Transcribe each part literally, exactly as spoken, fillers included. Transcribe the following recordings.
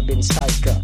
Robin Psycho,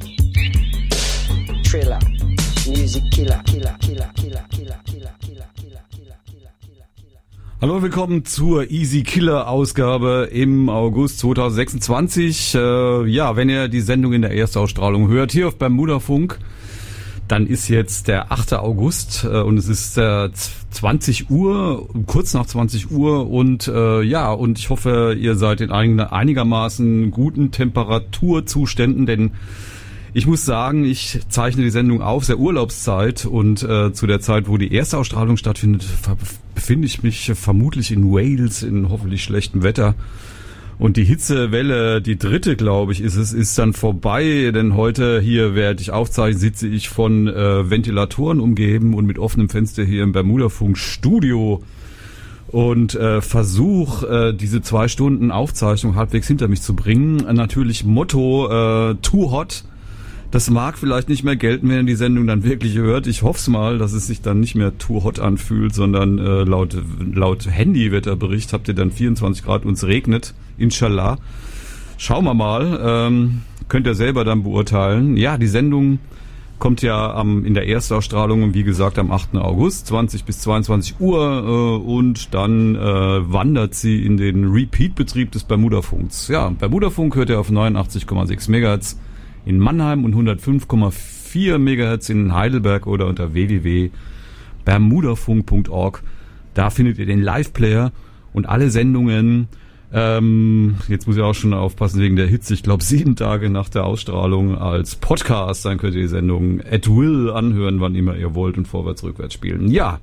Triller, Music Killer, Killer, Killer, Killer, Killer, Killer, Killer, Killer, Killer, Killer, Killer. Hallo, willkommen zur Easy Killer Ausgabe im August zwanzig sechsundzwanzig. Äh, ja, wenn ihr die Sendung in der Erstausstrahlung hört, hier auf Bermuda Funk, dann ist jetzt der achte August äh, und es ist äh, zwanzig Uhr, kurz nach zwanzig Uhr und äh, ja, und ich hoffe, ihr seid in einig, einigermaßen guten Temperaturzuständen, denn ich muss sagen, ich zeichne die Sendung auf, sehr Urlaubszeit und äh, zu der Zeit, wo die erste Ausstrahlung stattfindet, befinde ich mich vermutlich in Wales in hoffentlich schlechtem Wetter. Und die Hitzewelle, die dritte, glaube ich, ist es, ist dann vorbei, denn heute hier, während ich aufzeichne, sitze ich von äh, Ventilatoren umgeben und mit offenem Fenster hier im Bermuda-Funk Studio und äh, versuche, äh, diese zwei Stunden Aufzeichnung halbwegs hinter mich zu bringen. Natürlich Motto, äh, too hot. Das mag vielleicht nicht mehr gelten, wenn ihr die Sendung dann wirklich hört. Ich hoffe es mal, dass es sich dann nicht mehr too hot anfühlt, sondern äh, laut, laut Handywetterbericht habt ihr dann vierundzwanzig Grad und es regnet. Inshallah. Schauen wir mal. Ähm, könnt ihr selber dann beurteilen. Ja, die Sendung kommt ja am, in der Erstausstrahlung, wie gesagt, am achten August, zwanzig bis zweiundzwanzig Uhr äh, und dann äh, wandert sie in den Repeat-Betrieb des Bermuda-Funks. Ja, Bermuda-Funk hört ihr auf neunundachtzig Komma sechs Megahertz in Mannheim und hundertfünf Komma vier Megahertz in Heidelberg oder unter w w w punkt bermudafunk punkt org. Da findet ihr den Live-Player und alle Sendungen. Ähm, jetzt muss ich auch schon aufpassen wegen der Hitze. Ich glaube, sieben Tage nach der Ausstrahlung als Podcast. Dann könnt ihr die Sendung at will anhören, wann immer ihr wollt und vorwärts, rückwärts spielen. Ja,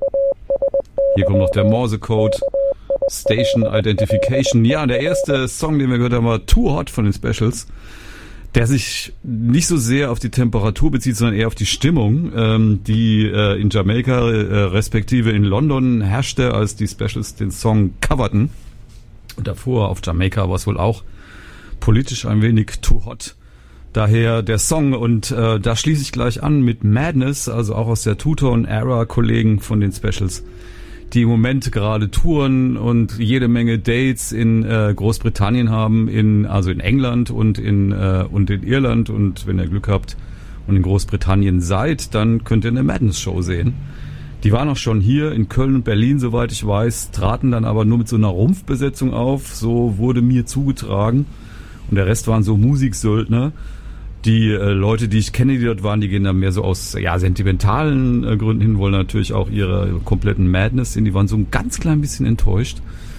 hier kommt noch der Morse-Code. Station Identification. Ja, der erste Song, den wir gehört haben, war Too Hot von den Specials, der sich nicht so sehr auf die Temperatur bezieht, sondern eher auf die Stimmung, ähm, die äh, in Jamaika äh, respektive in London herrschte, als die Specials den Song coverten. Und davor auf Jamaika war es wohl auch politisch ein wenig too hot. Daher der Song und äh, da schließe ich gleich an mit Madness, also auch aus der Two-Tone-Era, Kollegen von den Specials, die im Moment gerade touren und jede Menge Dates in äh, Großbritannien haben, in also in England und in äh, und in Irland, und wenn ihr Glück habt und in Großbritannien seid, dann könnt ihr eine Madness-Show sehen. Die waren auch schon hier in Köln und Berlin, soweit ich weiß, traten dann aber nur mit so einer Rumpfbesetzung auf, so wurde mir zugetragen, und der Rest waren so Musiksöldner. Die äh, Leute, die ich kenne, die dort waren, die gehen dann mehr so aus ja sentimentalen äh, Gründen hin, wollen natürlich auch ihre kompletten Madness sehen. Die waren so ein ganz klein bisschen enttäuscht.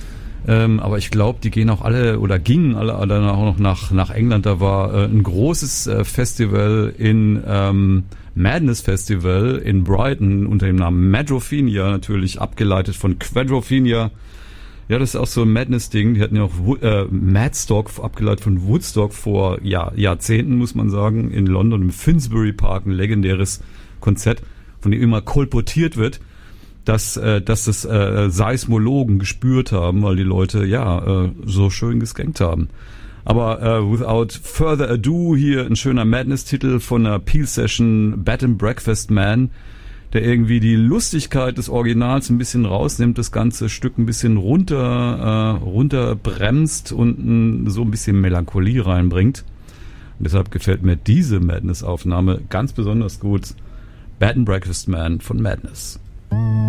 Ähm, aber ich glaube, die gehen auch alle oder gingen alle dann auch noch nach, nach England. Da war äh, ein großes äh, Festival in ähm, Madness Festival in Brighton unter dem Namen Madrophenia, natürlich abgeleitet von Quadrophenia. Ja, das ist auch so ein Madness-Ding. Die hatten ja auch äh, Madstock, abgeleitet von Woodstock, vor ja, Jahrzehnten, muss man sagen, in London im Finsbury Park, ein legendäres Konzert, von dem immer kolportiert wird, dass, äh, dass das äh, Seismologen gespürt haben, weil die Leute ja äh, so schön geskankt haben. Aber äh, without further ado, hier ein schöner Madness-Titel von einer Peel-Session, Bed and Breakfast Man, der irgendwie die Lustigkeit des Originals ein bisschen rausnimmt, das ganze Stück ein bisschen runter, äh, runter bremst und ein, so ein bisschen Melancholie reinbringt. Und deshalb gefällt mir diese Madness-Aufnahme ganz besonders gut. Bed and Breakfast Man von Madness.